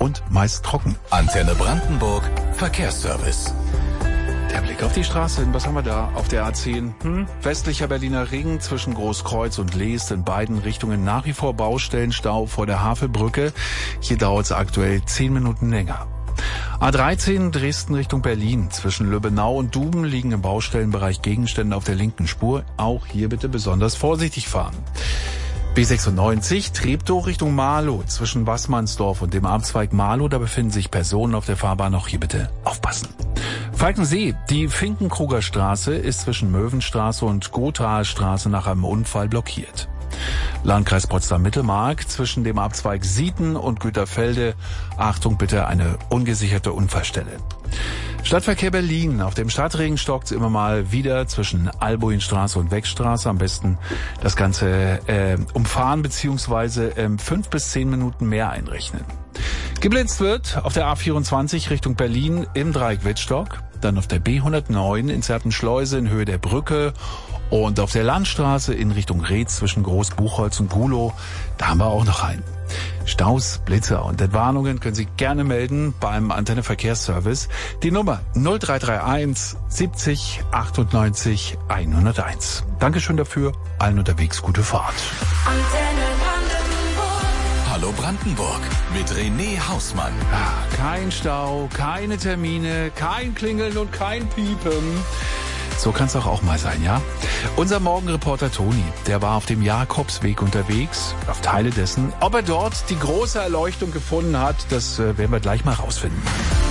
und meist trocken. Antenne Brandenburg Verkehrsservice. Der Blick auf die Straße, was haben wir da auf der A10? Westlicher Berliner Ring zwischen Großkreuz und Leest, in beiden Richtungen nach wie vor Baustellenstau vor der Havelbrücke. Hier dauert es aktuell 10 Minuten länger. A13 Dresden Richtung Berlin. Zwischen Lübbenau und Duben liegen im Baustellenbereich Gegenstände auf der linken Spur. Auch hier bitte besonders vorsichtig fahren. B96 Treptow Richtung Marlow. Zwischen Wassmannsdorf und dem Abzweig Marlow, da befinden sich Personen auf der Fahrbahn. Auch hier bitte aufpassen. Falkensee, die Finkenkruger Straße ist zwischen Möwenstraße und Gothaer Straße nach einem Unfall blockiert. Landkreis Potsdam-Mittelmark zwischen dem Abzweig Sieten und Güterfelde. Achtung bitte, eine ungesicherte Unfallstelle. Stadtverkehr Berlin. Auf dem Stadtring stockt es immer mal wieder zwischen Albuinstraße und Wegstraße. Am besten das Ganze umfahren bzw. 5 bis 10 Minuten mehr einrechnen. Geblitzt wird auf der A24 Richtung Berlin im Dreieck Wittstock, dann auf der B109 in Zerpenschleuse in Höhe der Brücke und auf der Landstraße in Richtung Reetz zwischen Großbuchholz und Gulow. Da haben wir auch noch einen. Staus, Blitzer und Entwarnungen können Sie gerne melden beim Antenne Verkehrsservice. Die Nummer 0331 70 98 101. Dankeschön dafür. Allen unterwegs gute Fahrt. Antenne Brandenburg. Hallo Brandenburg mit René Hausmann. Kein Stau, keine Termine, kein Klingeln und kein Piepen. So kann es auch mal sein, ja? Unser Morgenreporter Toni, der war auf dem Jakobsweg unterwegs, auf Teile dessen. Ob er dort die große Erleuchtung gefunden hat, das werden wir gleich mal rausfinden.